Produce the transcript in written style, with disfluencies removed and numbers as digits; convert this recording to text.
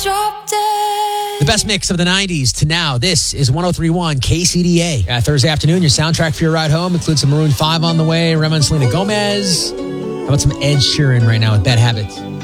drop dead. The best mix of the 90s to now. This is 103.1 KCDA. Thursday afternoon, your soundtrack for your ride home includes some Maroon 5 on the way, Rema and Selena Gomez. How about some Ed Sheeran right now with Bad Habits?